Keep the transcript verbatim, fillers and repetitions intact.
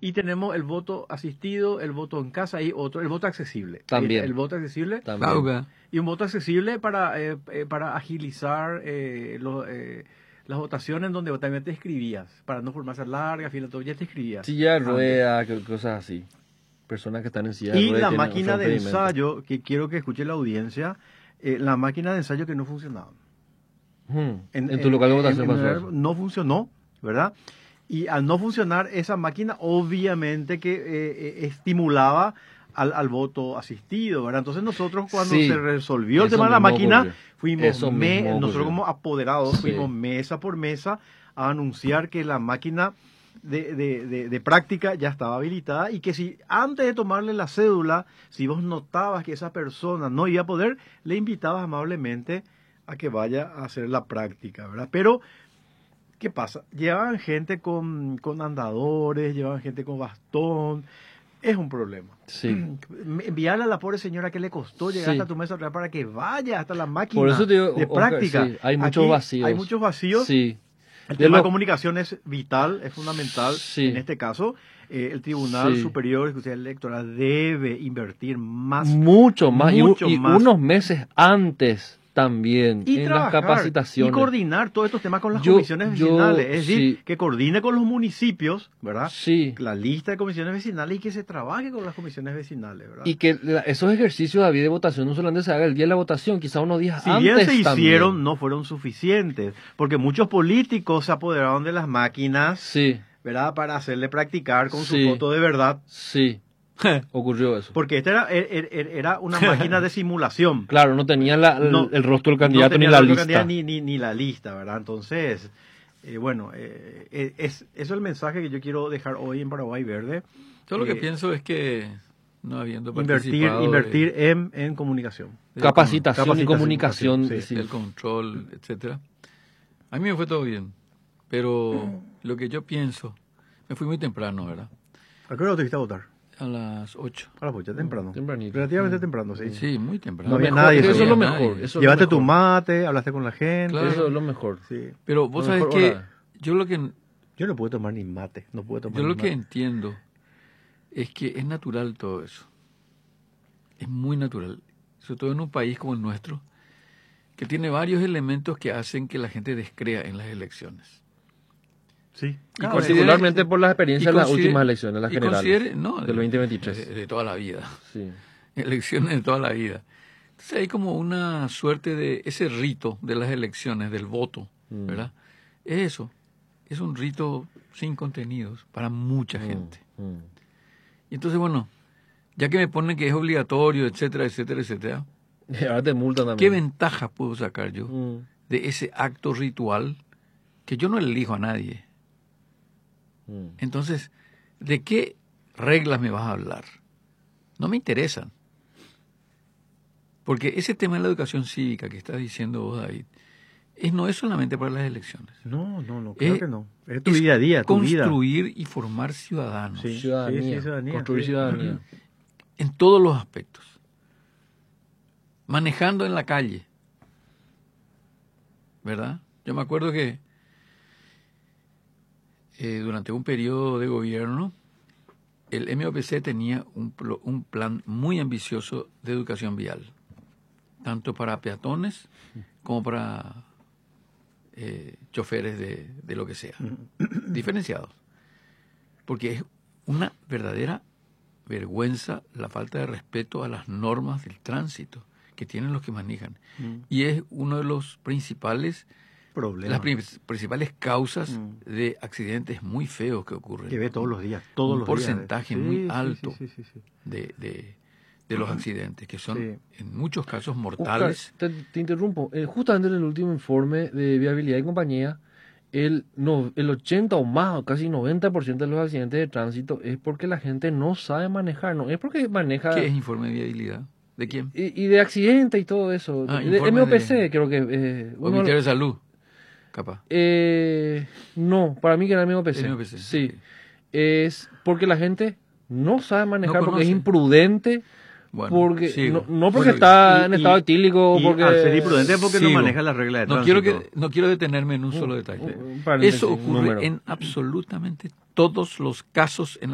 Y tenemos el voto asistido, el voto en casa y otro, el voto accesible. También. El, el voto accesible. También. Y un voto accesible para, eh, eh, para agilizar eh, lo, eh, las votaciones donde también te escribías, para no formarse larga, fila, todo, ya te escribías. Silla de rueda, cosas así. Personas que están en silla de Y rueda. la máquina de ensayo, que quiero que escuche la audiencia, eh, la máquina de ensayo que no funcionaba. Hmm. En, en tu local de votación en, pasó en, eso. No funcionó, ¿verdad? Y al no funcionar esa máquina, obviamente que eh, estimulaba al, al voto asistido, ¿verdad? Entonces nosotros cuando sí, se resolvió el tema de la máquina, ocurrió. fuimos, me, nosotros ocurrió. como apoderados, sí. fuimos mesa por mesa a anunciar que la máquina de, de, de, de práctica ya estaba habilitada y que si antes de tomarle la cédula, si vos notabas que esa persona no iba a poder, le invitabas amablemente a que vaya a hacer la práctica, ¿verdad? Pero, ¿qué pasa? Llevaban gente con, con andadores, llevaban gente con bastón. Es un problema. Sí. Enviarle a la pobre señora que le costó llegar sí. hasta tu mesa para que vaya hasta la máquina Por eso te digo, de práctica. Okay, sí. Hay muchos Aquí vacíos. Hay muchos vacíos. Sí. El tema de, lo... de comunicación es vital, es fundamental. Sí. En este caso, eh, el Tribunal sí. Superior de Justicia Electoral debe invertir más. Mucho más. Mucho y, más. y unos meses antes también y en trabajar, las capacitaciones. Y coordinar todos estos temas con las yo, comisiones yo, vecinales. Es decir, sí. que coordine con los municipios, ¿verdad? Sí. La lista de comisiones vecinales y que se trabaje con las comisiones vecinales, ¿verdad? Y que la, esos ejercicios, David, de votación no solamente se haga el día de la votación, quizá unos días si antes bien se también. hicieron, no fueron suficientes. Porque muchos políticos se apoderaron de las máquinas, sí. ¿verdad? Para hacerle practicar con sí. su voto de verdad. Sí. Ocurrió eso. Porque esta era, era, era una máquina de simulación. Claro, no tenía la, el, no, el rostro del candidato no ni la lista. Candidato, ni, ni, ni la lista, ¿verdad? Entonces, eh, bueno, eh, es, eso es el mensaje que yo quiero dejar hoy en Paraguay Verde. Yo lo eh, que pienso es que, no habiendo invertir, invertir de, en, en comunicación. Capacitación, capacitación y comunicación. Sí, sí. El control, etcétera. A mí me fue todo bien, pero mm. lo que yo pienso, me fui muy temprano, ¿verdad? ¿A qué hora te fuiste a votar? A las ocho. A las ocho, temprano. Tempranito. Relativamente mm. temprano, sí. Sí, muy temprano. No había mejor, nadie. Eso eso es lo mejor. Eso Llevaste es lo tu mejor. mate, hablaste con la gente. Claro. Eso es lo mejor. Sí. Pero vos lo sabés que hora. yo lo que... Yo no puedo tomar ni mate. No puedo tomar yo ni lo mate. que entiendo es que es natural todo eso. Es muy natural. Sobre todo en un país como el nuestro, que tiene varios elementos que hacen que la gente descrea en las elecciones. Sí. Y particularmente por las experiencias de las últimas elecciones, las y generales, no, del veinte veintitrés. De, de toda la vida. Sí. Elecciones de toda la vida. Entonces hay como una suerte de ese rito de las elecciones, del voto, mm. ¿verdad? Es eso. Es un rito sin contenidos para mucha gente. Mm. Mm. Y entonces, bueno, ya que me ponen que es obligatorio, etcétera, etcétera, etcétera, ahora te multan también. ¿Qué ventaja puedo sacar yo mm. de ese acto ritual que yo no elijo a nadie? Mm. Entonces, ¿de qué reglas me vas a hablar? No me interesan. Porque ese tema de la educación cívica que estás diciendo vos, David, es, no es solamente para las elecciones. No, no, no, claro es, que no. Es tu es día a día, tu construir vida. y formar ciudadanos. Sí, ciudadanía. Sí, sí, ciudadanía. Construir sí. ciudadanía. En todos los aspectos. Manejando en la calle. ¿Verdad? Yo me acuerdo que eh, durante un periodo de gobierno, el M O P C tenía un, un plan muy ambicioso de educación vial. Tanto para peatones como para eh, choferes de, de lo que sea, diferenciados. Porque es una verdadera vergüenza la falta de respeto a las normas del tránsito que tienen los que manejan. Mm. Y es uno de los principales problemas, las prim principales causas mm. de accidentes muy feos que ocurren. Que ve todos los días, todos un los porcentaje días. muy Sí, alto sí, sí, sí, sí. de... de de los accidentes, que son sí. en muchos casos mortales. Oscar, te, te interrumpo. Eh, justamente en el último informe de viabilidad y compañía, el, no, el ochenta o más, o casi noventa por ciento de los accidentes de tránsito es porque la gente no sabe manejar, no es porque maneja... ¿Qué es informe de viabilidad? ¿De quién? Y, y de accidentes y todo eso. Ah, de M O P C, de... creo que... Eh, ¿O Ministerio de Salud? Capaz. Eh, no, para mí que era M O P C. M O P C. Sí. Okay. Es porque la gente no sabe manejar, no porque es imprudente... Bueno, porque sigo. no, no porque bueno, está y, en estado etílico, y porque al ser imprudente porque sigo. no maneja las reglas de no tránsito. Quiero que, no quiero detenerme en un solo detalle. Uh, uh, Eso ocurre en absolutamente todos los casos en